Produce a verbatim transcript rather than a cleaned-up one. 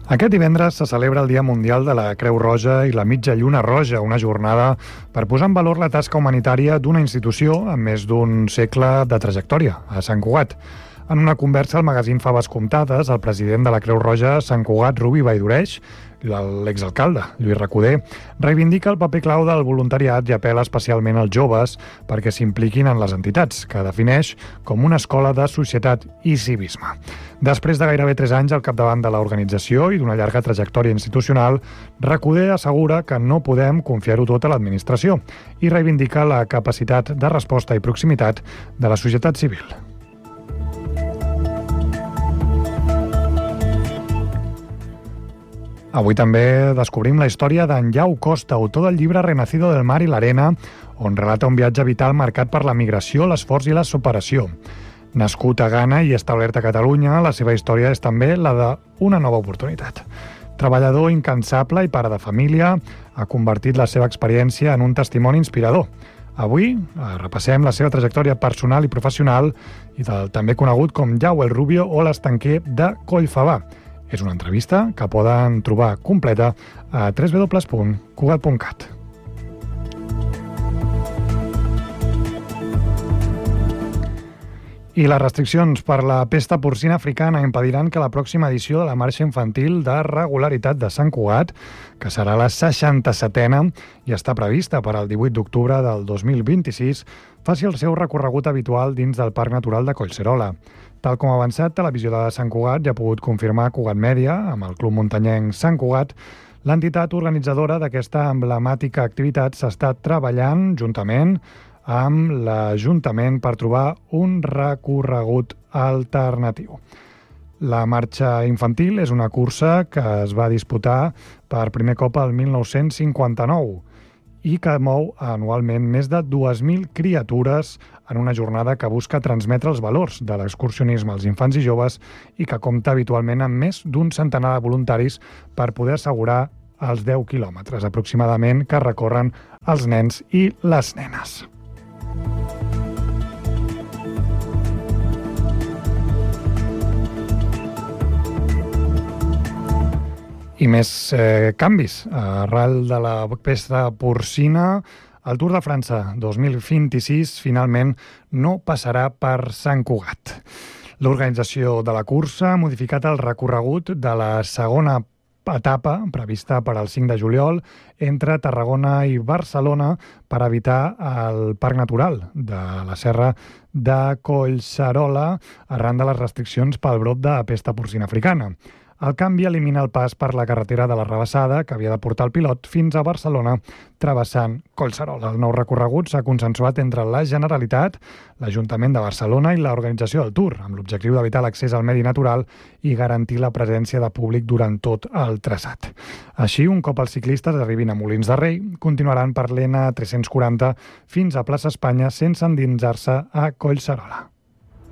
Aquest divendres se celebra el Dia Mundial de la Creu Roja i la Mitja Lluna Roja, una jornada per posar en valor la tasca humanitària d'una institució amb més d'un segle de trajectòria, a Sant Cugat. En una conversa al magazín Faves Comptades, el president de la Creu Roja, Sant Cugat, Rubi Valldureig, l'exalcalde, Lluís Recoder, reivindica el paper clau del voluntariat i apela especialment als joves perquè s'impliquin en les entitats, que defineix com una escola de societat i civisme. Després de gairebé tres anys al capdavant de l'organització i d'una llarga trajectòria institucional, Recoder assegura que no podem confiar-ho tot a l'administració i reivindica la capacitat de resposta i proximitat de la societat civil. Avui també descobrim la història d'en Llau Costa, autor del llibre Renacido del mar i l'arena, on relata un viatge vital marcat per la migració, l'esforç i la superació. Nascut a Ghana i establert a Catalunya, la seva història és també la d'una nova oportunitat. Treballador incansable i pare de família, ha convertit la seva experiència en un testimoni inspirador. Avui repassem la seva trajectòria personal i professional i del també conegut com Llau el Rubio o l'estanquer de Collfabà. És una entrevista que poden trobar completa a w w w punt cugat punt cat. I les restriccions per la pesta porcina africana impediran que la pròxima edició de la marxa infantil de regularitat de Sant Cugat, que serà la seixanta-setena i està prevista per al divuit d'octubre del dos mil vint-i-sis, faci el seu recorregut habitual dins del Parc Natural de Collserola. Tal com ha avançat Televisió de Sant Cugat i ha pogut confirmar Cugat Mèdia, amb el Club Muntanyenc Sant Cugat, l'entitat organitzadora d'aquesta emblemàtica activitat s'està treballant juntament amb l'Ajuntament per trobar un recorregut alternatiu. La marxa infantil és una cursa que es va disputar per primer cop el mil nou-cents cinquanta-nou i que mou anualment més de dues mil criatures en una jornada que busca transmetre els valors de l'excursionisme als infants i joves i que compta habitualment amb més d'un centenar de voluntaris per poder assegurar els deu quilòmetres aproximadament que recorren els nens i les nenes. I més eh, canvis. Arrel de la pesta porcina, el Tour de França dos mil vint-i-sis finalment no passarà per Sant Cugat. L'organització de la cursa ha modificat el recorregut de la segona etapa prevista per al cinc de juliol entre Tarragona i Barcelona per evitar el Parc Natural de la Serra de Collserola arran de les restriccions pel brot de pesta porcina africana. El canvi elimina el pas per la carretera de la Rabassada, que havia de portar el pilot fins a Barcelona, travessant Collserola. El nou recorregut s'ha consensuat entre la Generalitat, l'Ajuntament de Barcelona i l'organització del Tour, amb l'objectiu d'evitar l'accés al medi natural i garantir la presència de públic durant tot el traçat. Així, un cop els ciclistes arribin a Molins de Rei, continuaran per l'E N tres-cents quaranta fins a Plaça Espanya sense endinsar-se a Collserola.